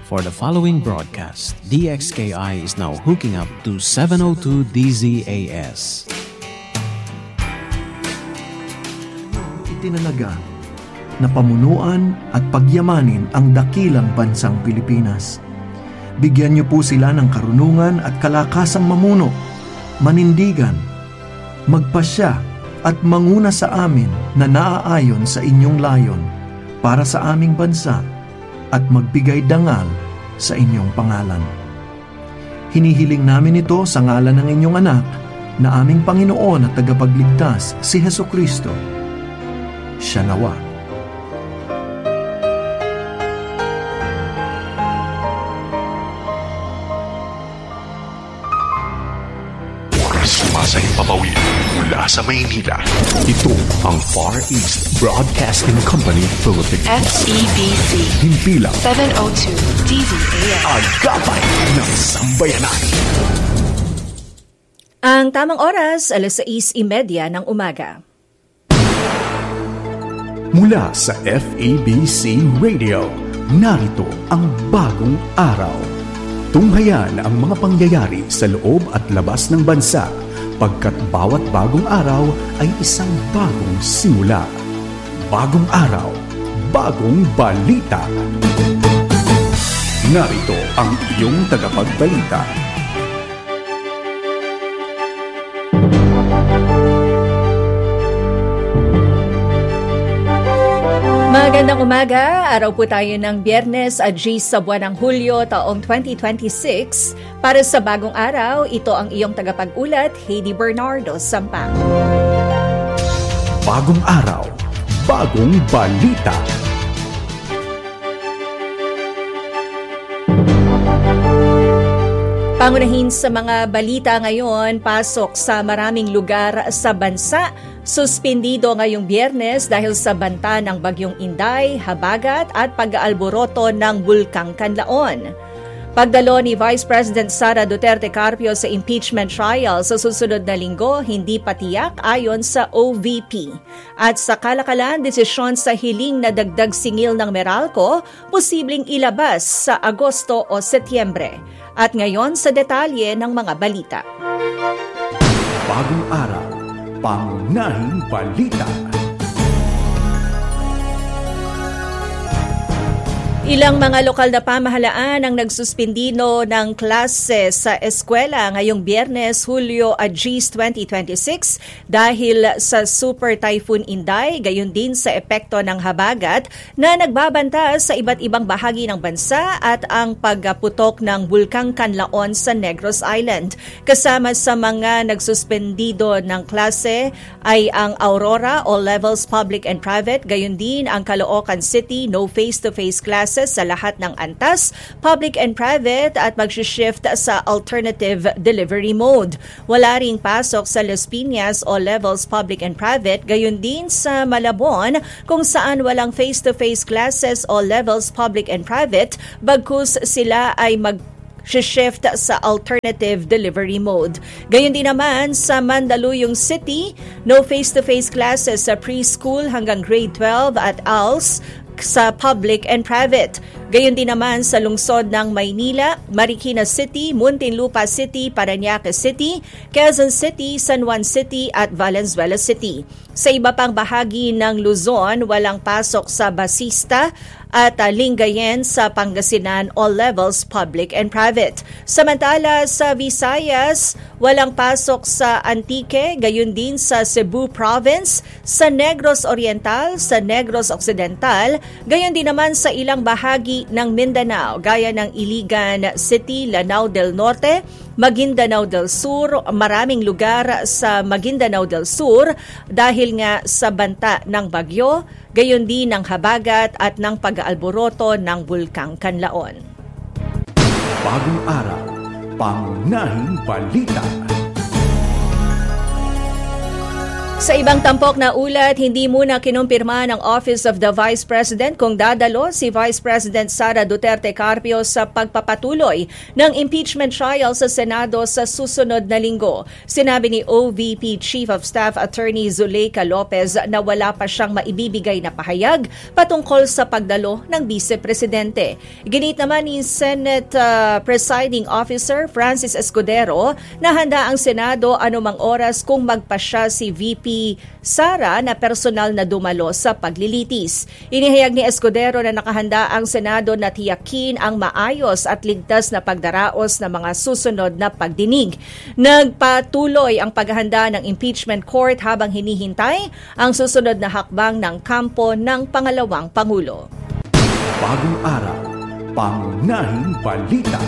For the following broadcast, DXKI is now hooking up to 702 DZAS. Itinalaga na pamunuan at pagyamanin ang dakilang bansang Pilipinas. Bigyan niyo po sila ng karunungan at kalakasang mamuno, manindigan, magpasya at manguna sa amin na naaayon sa inyong layon para sa aming bansa at magbigay dangal sa inyong pangalan. Hinihiling namin ito sa ngalan ng inyong anak na aming Panginoon at tagapagligtas, si Hesukristo. Siya nawa. Sumasayang papawid mula sa Maynila. Ito ang Far East Broadcasting Company Philippines. FEBC Himpilang 702 DZAS. Agapay ng Sambayanan. Ang tamang oras, 6:30 ng umaga. Mula sa FEBC Radio, narito ang bagong araw. Tunghayan ang mga pangyayari sa loob at labas ng bansa, pagkat bawat bagong araw ay isang bagong simula. Bagong araw, bagong balita. Narito ang iyong tagapagbalita. Magandang umaga, araw po tayo ng Biyernes, G sa buwan ng Hulyo, taong 2026. Para sa bagong araw, ito ang iyong tagapag-ulat, Heidi Bernardo Sampang. Bagong araw, bagong balita. Pangunahin sa mga balita ngayon, pasok sa maraming lugar sa bansa. Suspendido ngayong Biyernes dahil sa banta ng Bagyong Inday, habagat at pag-aalboroto ng Bulkang Kanlaon. Pagdalo ni Vice President Sara Duterte Carpio sa impeachment trial sa susunod na linggo, hindi patiyak ayon sa OVP. At sa kalakalan, desisyon sa hiling na dagdag singil ng Meralco, posibleng ilabas sa Agosto o Setyembre. At ngayon sa detalye ng mga balita. Bagong araw, pangunahing balita. Ilang mga lokal na pamahalaan ang nagsuspendino ng klase sa eskwela ngayong Biyernes, Hulyo at Gs 2026 dahil sa Super Typhoon Inday, gayon din sa epekto ng habagat na nagbabanta sa iba't ibang bahagi ng bansa at ang pagputok ng Bulkang Kanlaon sa Negros Island. Kasama sa mga nagsuspendido ng klase ay ang Aurora, All Levels Public and Private, gayon din ang Caloocan City, no face-to-face classes sa lahat ng antas, public and private at mag-shift sa alternative delivery mode. Wala ring pasok sa Las Piñas o levels public and private, gayon din sa Malabon kung saan walang face-to-face classes o levels public and private, bagkus sila ay shift sa alternative delivery mode. Gayon din naman sa Mandaluyong City, no face-to-face classes sa preschool hanggang grade 12 at ALS sa public and private. Gayon din naman sa lungsod ng Maynila, Marikina City, Muntinlupa City, Parañaque City, Quezon City, San Juan City at Valenzuela City. Sa iba pang bahagi ng Luzon, walang pasok sa Basista at Lingayen sa Pangasinan, all levels public and private. Samantala sa Visayas, walang pasok sa Antique, gayon din sa Cebu Province, sa Negros Oriental, sa Negros Occidental, gayon din naman sa ilang bahagi ng Mindanao, gaya ng Iligan City, Lanao del Norte, Maguindanao del Sur, maraming lugar sa Maguindanao del Sur dahil nga sa banta ng bagyo, gayon din ng habagat at ng pag-aalboroto ng Bulkang Kanlaon. Bagong araw, pangunahing balita. Sa ibang tampok na ulat, hindi muna kinumpirma ng Office of the Vice President kung dadalo si Vice President Sara Duterte Carpio sa pagpapatuloy ng impeachment trial sa Senado sa susunod na linggo. Sinabi ni OVP Chief of Staff Attorney Zuleika Lopez na wala pa siyang maibibigay na pahayag patungkol sa pagdalo ng Vice Presidente. Ginit naman ni Senate Presiding Officer Francis Escudero na handa ang Senado anumang oras kung magpasya si VP Sara na personal na dumalo sa paglilitis. Inihayag ni Escudero na nakahanda ang Senado na tiyakin ang maayos at ligtas na pagdaraos ng mga susunod na pagdinig. Nagpatuloy ang paghahanda ng impeachment court habang hinihintay ang susunod na hakbang ng kampo ng pangalawang Pangulo. Bagong araw, pangunahing balita.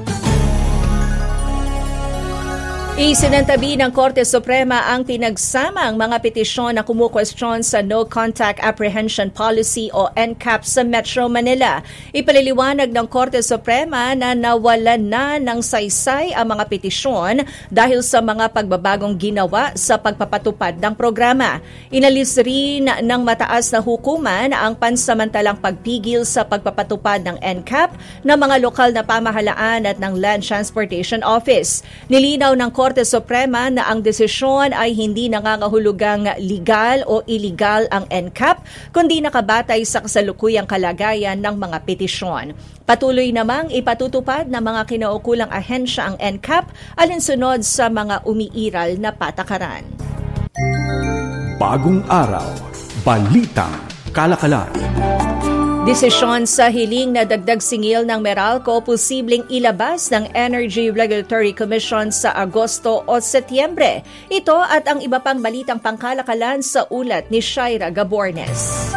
Isinantabi ng Korte Suprema ang pinagsamang mga petisyon na kumukwestiyon sa No Contact Apprehension Policy o NCAP sa Metro Manila. Ipaliliwanag ng Korte Suprema na nawalan na ng saysay ang mga petisyon dahil sa mga pagbabagong ginawa sa pagpapatupad ng programa. Inalis rin ng mataas na hukuman ang pansamantalang pagpigil sa pagpapatupad ng NCAP ng mga lokal na pamahalaan at ng Land Transportation Office. Nilinaw ng Korte Suprema na ang desisyon ay hindi nangangahulugang legal o illegal ang NCAP, kundi nakabatay sa kasalukuyang kalagayan ng mga petisyon. Patuloy namang ipatutupad ng mga kinaukulang ahensya ang NCAP alinsunod sa mga umiiral na patakaran. Bagong araw, balitang kalakalan. Desisyon sa hiling na dagdag singil ng Meralco posibleng ilabas ng Energy Regulatory Commission sa Agosto o Setyembre. Ito at ang iba pang balitang pangkalakalan sa ulat ni Shaira Gabornes.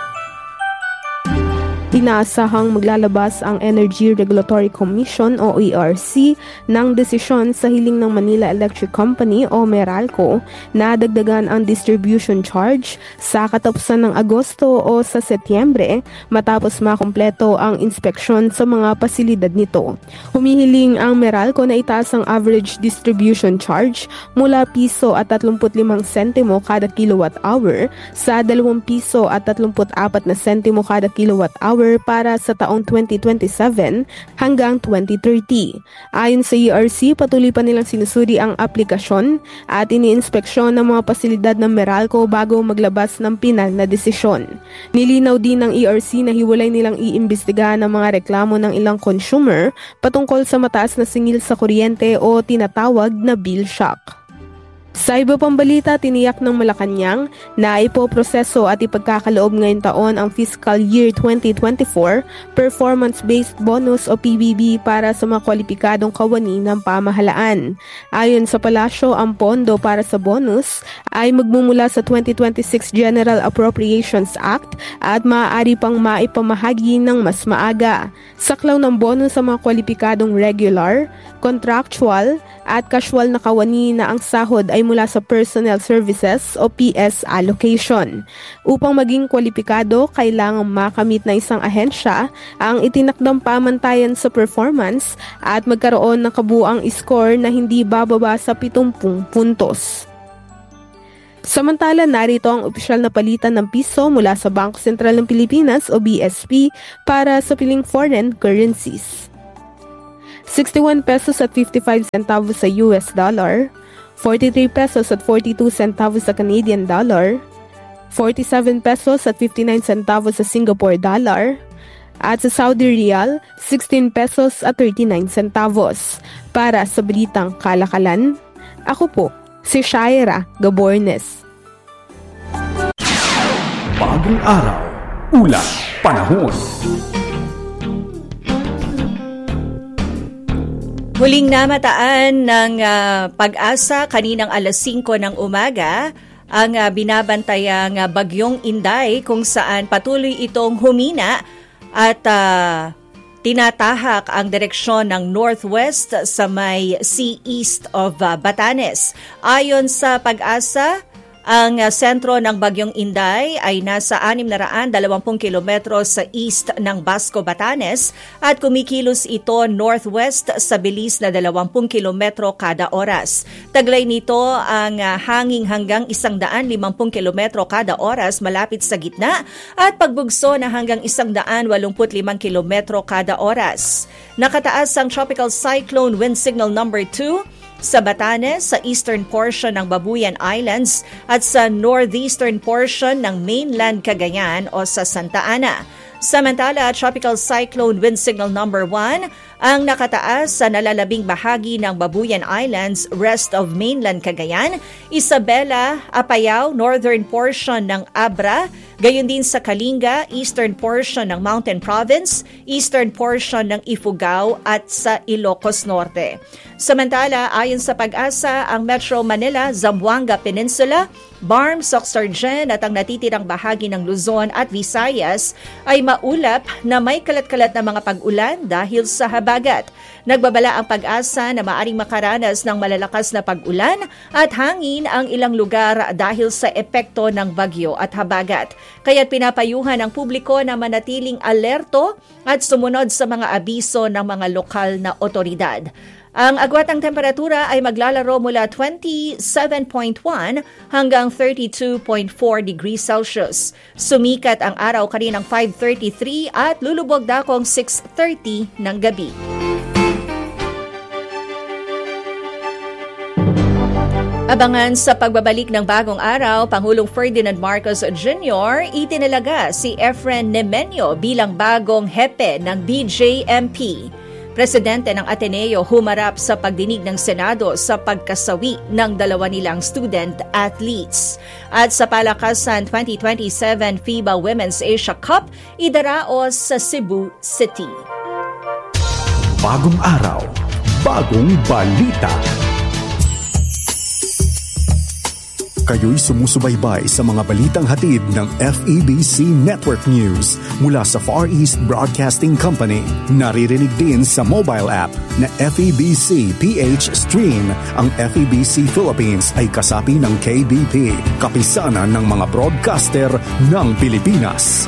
Inaasahang maglalabas ang Energy Regulatory Commission o ERC ng desisyon sa hiling ng Manila Electric Company o Meralco na dagdagan ang distribution charge sa katapusan ng Agosto o sa Setyembre matapos makumpleto ang inspeksyon sa mga pasilidad nito. Humihiling ang Meralco na itaas ang average distribution charge mula piso at 35 sentimo kada kilowatt hour sa 2 piso at 34 na sentimo kada kilowatt hour para sa taong 2027 hanggang 2030. Ayon sa ERC, patuloy pa nilang sinusuri ang aplikasyon at iniinspeksyon ng mga pasilidad ng Meralco bago maglabas ng pinal na desisyon. Nilinaw din ng ERC na hiwalay nilang iimbestigahan ang mga reklamo ng ilang consumer patungkol sa mataas na singil sa kuryente o tinatawag na bill shock. Sa iba pang balita, tiniyak ng Malacanang na ipoproseso at ipagkakaloob ngayong taon ang fiscal year 2024 performance-based bonus o PBB para sa mga kwalipikadong kawani ng pamahalaan. Ayon sa palasyo, ang pondo para sa bonus ay magmumula sa 2026 General Appropriations Act at maaari pang maipamahagi ng mas maaga. Saklaw ng bonus sa mga kwalipikadong regular, contractual at casual na kawani na ang sahod ay mula sa Personnel Services o PS allocation. Upang maging kwalipikado, kailangang makamit na isang ahensya ang itinakdang pamantayan sa performance at magkaroon ng kabuuang score na hindi bababa sa 70 puntos. Samantala, narito ang opisyal na palitan ng piso mula sa Bangko Sentral ng Pilipinas o BSP para sa piling foreign currencies. 61 pesos at 55 centavos sa US dollar, 43 pesos at 42 centavos sa Canadian dollar, 47 pesos at 59 centavos sa Singapore dollar, at sa Saudi Riyal, 16 pesos at 39 centavos. Para sa Balitang Kalakalan, ako po si Shaira Gabornes. Bagong araw, ulat, panahon. Huling namataan ng Pag-asa kaninang alas 5 ng umaga ang binabantayang Bagyong Inday kung saan patuloy itong humina at tinatahak ang direksyon ng northwest sa may sea east of Batanes. Ayon sa Pag-asa, Ang sentro ng Bagyong Inday ay nasa 620 kilometro sa east ng Basco, Batanes at kumikilos ito northwest sa bilis na 20 kilometro kada oras. Taglay nito ang hangin hanggang 150 kilometro kada oras malapit sa gitna at pagbugso na hanggang 185 kilometro kada oras. Nakataas ang Tropical Cyclone Wind Signal number 2 sa Batanes, sa eastern portion ng Babuyan Islands at sa northeastern portion ng mainland Cagayan o sa Santa Ana. Samantala, Tropical Cyclone Wind Signal number 1 ang nakataas sa nalalabing bahagi ng Babuyan Islands, rest of mainland Cagayan, Isabela, Apayao, northern portion ng Abra, gayon din sa Kalinga, eastern portion ng Mountain Province, eastern portion ng Ifugao at sa Ilocos Norte. Samantala, ayon sa Pag-asa, ang Metro Manila, Zamboanga Peninsula, Barm, Soxargen at ang natitirang bahagi ng Luzon at Visayas ay maulap na may kalat-kalat na mga pag-ulan dahil sa habagat. Nagbabala ang Pag-asa na maaring makaranas ng malalakas na pag-ulan at hangin ang ilang lugar dahil sa epekto ng bagyo at habagat. Kaya't pinapayuhan ang publiko na manatiling alerto at sumunod sa mga abiso ng mga lokal na otoridad. Ang agwatang temperatura ay maglalaro mula 27.1 hanggang 32.4 degrees Celsius. Sumikat ang araw kaninang 5:33 at lulubog dakong 6:30 ng gabi. Abangan sa pagbabalik ng bagong araw, Pangulong Ferdinand Marcos Jr. itinalaga si Efren Nemenyo bilang bagong hepe ng BJMP. Presidente ng Ateneo humarap sa pagdinig ng Senado sa pagkasawi ng dalawa nilang student athletes. At sa palakasan 2027 FIBA Women's Asia Cup, idaraos sa Cebu City. Bagong araw, bagong balita. Kayo'y sumusubaybay sa mga balitang hatid ng FEBC Network News mula sa Far East Broadcasting Company. Naririnig din sa mobile app na FEBC PH Stream. Ang FEBC Philippines ay kasapi ng KBP, kapisanan ng mga broadcaster ng Pilipinas.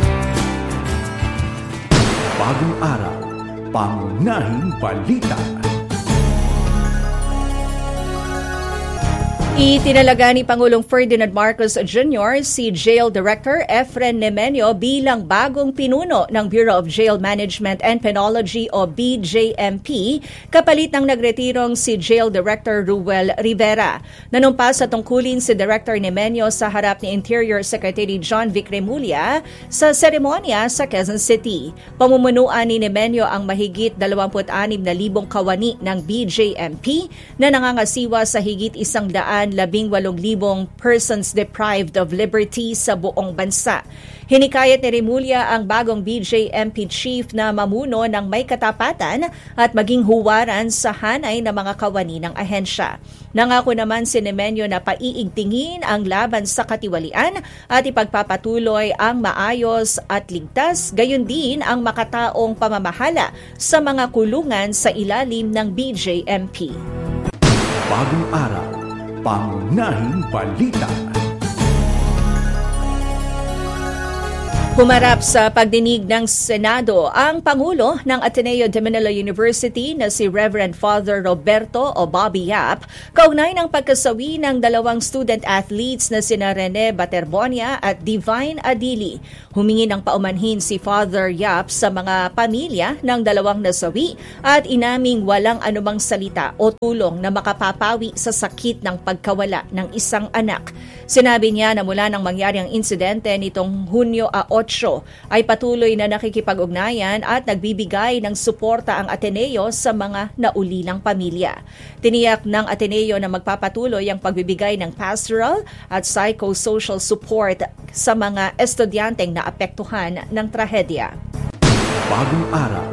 Bagong araw, pangunahing balita. Itinalaga ni Pangulong Ferdinand Marcos Jr. si Jail Director Efren Nemenyo bilang bagong pinuno ng Bureau of Jail Management and Penology o BJMP kapalit ng nagretirong si Jail Director Ruel Rivera. Nanumpa sa tungkulin si Director Nemenyo sa harap ni Interior Secretary John Vic Remulla sa seremonya sa Quezon City. Pamumunuan ni Nemenyo ang mahigit 26,000 kawani ng BJMP na nangangasiwa sa higit 118,000 persons deprived of liberty sa buong bansa. Hinikayat ni Remulla ang bagong BJMP chief na mamuno ng may katapatan at maging huwaran sa hanay ng mga kawani ng ahensya. Nangako naman si Nemenyo na paiigtingin ang laban sa katiwalian at ipagpapatuloy ang maayos at ligtas, gayon din ang makataong pamamahala sa mga kulungan sa ilalim ng BJMP. Bagong araw, pangunahing balita. Humarap sa pagdinig ng Senado ang Pangulo ng Ateneo de Manila University na si Reverend Father Roberto o Bobby Yap kaugnay ng pagkasawi ng dalawang student athletes na sina Rene Baterbonia at Divine Adili. Humingi ng paumanhin si Father Yap sa mga pamilya ng dalawang nasawi at inaming walang anumang salita o tulong na makapapawi sa sakit ng pagkawala ng isang anak. Sinabi niya na mula nang mangyari ang insidente nitong Hunyo 8 ay patuloy na nakikipag-ugnayan at nagbibigay ng suporta ang Ateneo sa mga naulilang pamilya. Tiniyak ng Ateneo na magpapatuloy ang pagbibigay ng pastoral at psychosocial support sa mga estudyanteng naapektuhan ng trahedya. Bagong araw,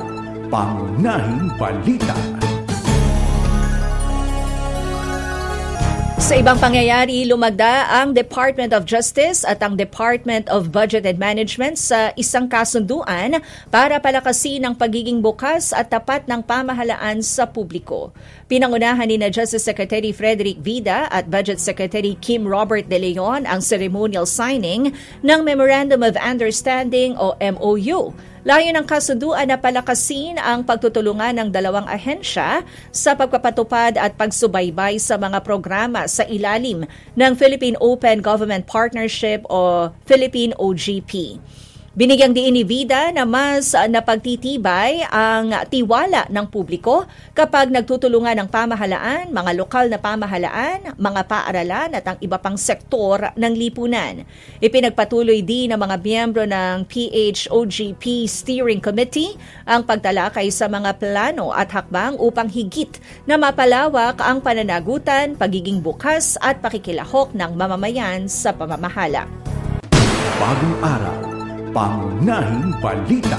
pangunahing balita. Sa ibang pangyayari, lumagda ang Department of Justice at ang Department of Budget and Management sa isang kasunduan para palakasin ang pagiging bukas at tapat ng pamahalaan sa publiko. Pinangunahan ni Justice Secretary Frederick Vida at Budget Secretary Kim Robert De Leon ang ceremonial signing ng Memorandum of Understanding o MOU. Layon ng kasunduan na palakasin ang pagtutulungan ng dalawang ahensya sa pagpapatupad at pagsubaybay sa mga programa sa ilalim ng Philippine Open Government Partnership o Philippine OGP. Binigyang diin ni Vida na mas napagtitibay ang tiwala ng publiko kapag nagtutulungan ng pamahalaan, mga lokal na pamahalaan, mga paaralan at ang iba pang sektor ng lipunan. Ipinagpatuloy din ng mga miyembro ng PHOGP Steering Committee ang pagtalakay sa mga plano at hakbang upang higit na mapalawak ang pananagutan, pagiging bukas at pakikilahok ng mamamayan sa pamamahala. Bagong araw, pangunahing balita.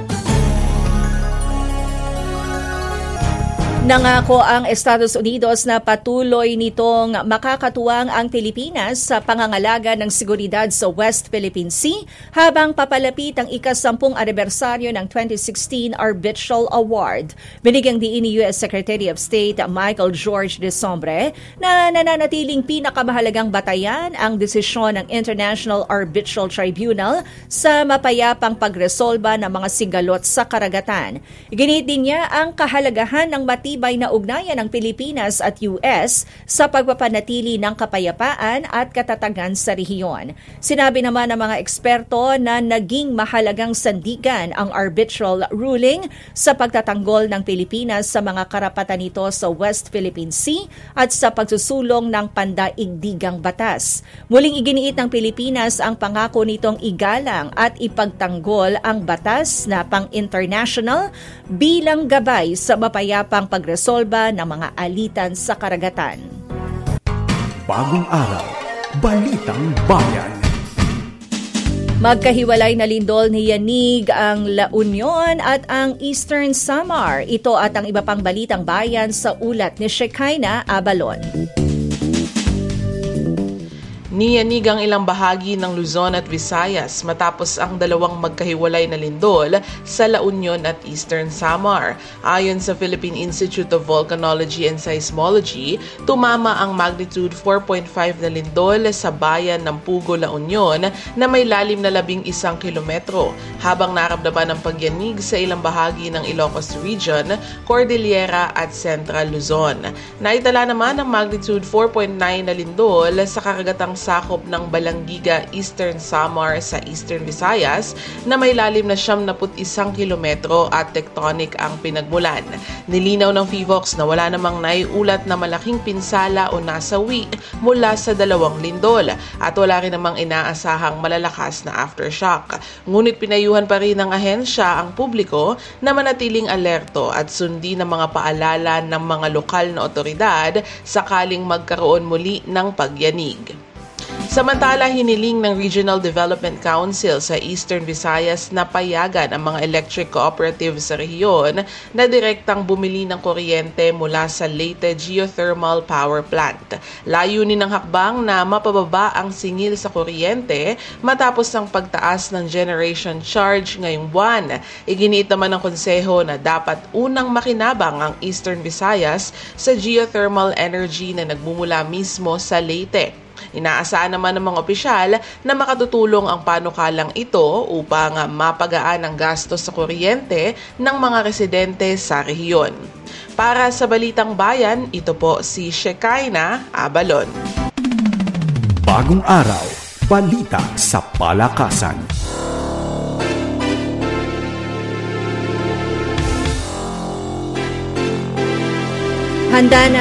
Nangako ang Estados Unidos na patuloy nitong makakatuwang ang Pilipinas sa pangangalaga ng seguridad sa West Philippine Sea habang papalapit ang ika-10 anibersaryo ng 2016 Arbitral Award. Binigyang diin ni U.S. Secretary of State Michael George Dezombre na nananatiling pinakamahalagang batayan ang desisyon ng International Arbitral Tribunal sa mapayapang pagresolba ng mga sigalot sa karagatan. Iginit din niya ang kahalagahan ng matibay na ugnayan ng Pilipinas at US sa pagpapanatili ng kapayapaan at katatagan sa rehiyon. Sinabi naman ng mga eksperto na naging mahalagang sandigan ang arbitral ruling sa pagtatanggol ng Pilipinas sa mga karapatan nito sa West Philippine Sea at sa pagsusulong ng pandaigdigang batas. Muling iginiit ng Pilipinas ang pangako nitong igalang at ipagtanggol ang batas na pang-international bilang gabay sa mapayapang pagresolba ng mga alitan sa karagatan. Bagong araw, Balitang Bayan. Magkahiwalay na lindol ni Yanig ang La Union at ang Eastern Samar. Ito at ang iba pang balitang bayan sa ulat ni Shekinah Abalon. Niyanig ang ilang bahagi ng Luzon at Visayas matapos ang dalawang magkahiwalay na lindol sa La Union at Eastern Samar. Ayon sa Philippine Institute of Volcanology and Seismology, tumama ang magnitude 4.5 na lindol sa bayan ng Pugo, La Union na may lalim na 11 kilometro, habang naramdaman ang pagyanig sa ilang bahagi ng Ilocos Region, Cordillera at Central Luzon. Naitala naman ang magnitude 4.9 na lindol sa karagatang sakop ng Balangiga, Eastern Samar sa Eastern Visayas na may lalim na 71 kilometro at tectonic ang pinagmulan. Nilinaw ng PHIVOX na wala namang naiulat na malaking pinsala o nasawi mula sa dalawang lindol at wala rin namang inaasahang malalakas na aftershock. Ngunit pinayuhan pa rin ng ahensya ang publiko na manatiling alerto at sundin ang mga paalala ng mga lokal na otoridad sakaling magkaroon muli ng pagyanig. Samantala, hiniling ng Regional Development Council sa Eastern Visayas na payagan ang mga electric cooperatives sa rehiyon na direktang bumili ng kuryente mula sa Leyte Geothermal Power Plant. Layunin ng hakbang na mapababa ang singil sa kuryente matapos ang pagtaas ng generation charge ngayong buwan. Iginiit naman ng konseho na dapat unang makinabang ang Eastern Visayas sa geothermal energy na nagmumula mismo sa Leyte. Inaasahan naman ng mga opisyal na makatutulong ang panukalang ito upang mapagaan ang gastos sa kuryente ng mga residente sa rehiyon. Para sa Balitang Bayan, ito po si Shekinah Abalon. Bagong araw, balita sa palakasan. Handa na